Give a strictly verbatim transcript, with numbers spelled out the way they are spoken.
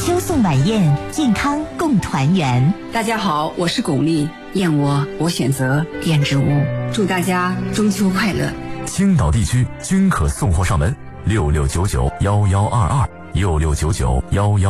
秋送晚宴，健康共团圆。 大家好，我是巩俐，燕窝我选择燕之屋，祝大家中秋快乐。 青岛地区均可送货上门，六六九九幺幺二二，六六九九幺幺。